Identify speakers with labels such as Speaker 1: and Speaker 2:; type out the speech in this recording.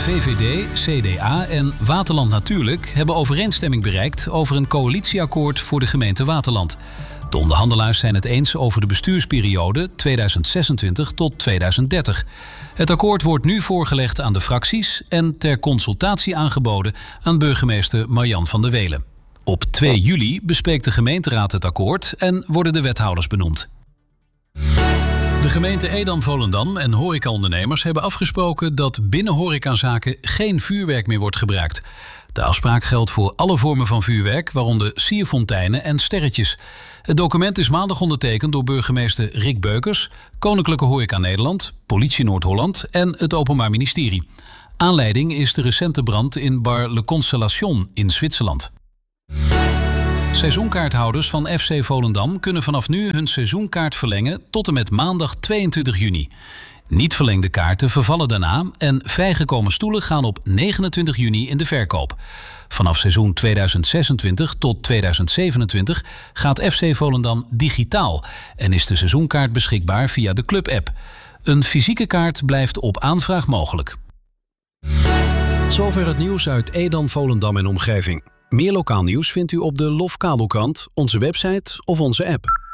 Speaker 1: VVD, CDA en Waterland Natuurlijk hebben overeenstemming bereikt over een coalitieakkoord voor de gemeente Waterland. De onderhandelaars zijn het eens over de bestuursperiode 2026 tot 2030. Het akkoord wordt nu voorgelegd aan de fracties en ter consultatie aangeboden aan burgemeester Marjan van der Welen. Op 2 juli bespreekt de gemeenteraad het akkoord en worden de wethouders benoemd. De gemeente Edam-Volendam en horecaondernemers hebben afgesproken dat binnen horecazaken geen vuurwerk meer wordt gebruikt. De afspraak geldt voor alle vormen van vuurwerk, waaronder sierfonteinen en sterretjes. Het document is maandag ondertekend door burgemeester Rick Beukers, Koninklijke Horeca Nederland, Politie Noord-Holland en het Openbaar Ministerie. Aanleiding is de recente brand in bar Le Constellation in Zwitserland. Seizoenkaarthouders van FC Volendam kunnen vanaf nu hun seizoenkaart verlengen tot en met maandag 22 juni. Niet verlengde kaarten vervallen daarna en vrijgekomen stoelen gaan op 29 juni in de verkoop. Vanaf seizoen 2026 tot 2027 gaat FC Volendam digitaal en is de seizoenkaart beschikbaar via de club-app. Een fysieke kaart blijft op aanvraag mogelijk.
Speaker 2: Zover het nieuws uit Edam, Volendam en omgeving. Meer lokaal nieuws vindt u op de LOF Kabelkrant, onze website of onze app.